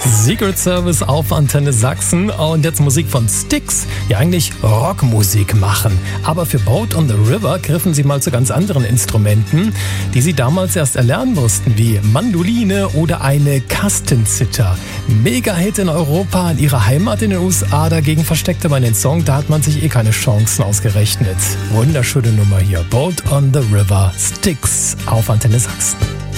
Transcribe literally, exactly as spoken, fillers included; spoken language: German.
Secret Service auf Antenne Sachsen und jetzt Musik von Styx, die eigentlich Rockmusik machen. Aber für Boat on the River griffen sie mal zu ganz anderen Instrumenten, die sie damals erst erlernen mussten, wie Mandoline oder eine Kastenzither. Mega-Hit in Europa, in ihrer Heimat in den U S A, dagegen versteckte man den Song, da hat man sich eh keine Chancen ausgerechnet. Wunderschöne Nummer hier, Boat on the River, Styx auf Antenne Sachsen.